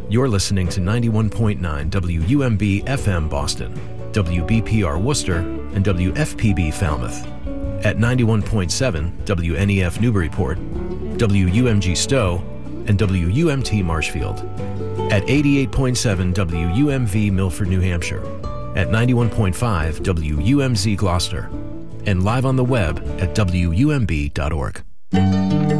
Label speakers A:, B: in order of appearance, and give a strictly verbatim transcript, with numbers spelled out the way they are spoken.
A: You're listening to ninety-one point nine W U M B F M Boston, W B P R Worcester, and W F P B Falmouth. At ninety-one point seven W N E F Newburyport, W U M G Stowe, and W U M T Marshfield. At eighty-eight point seven W U M V Milford, New Hampshire. At ninety-one point five W U M Z Gloucester. And live on the web at W U M B dot org.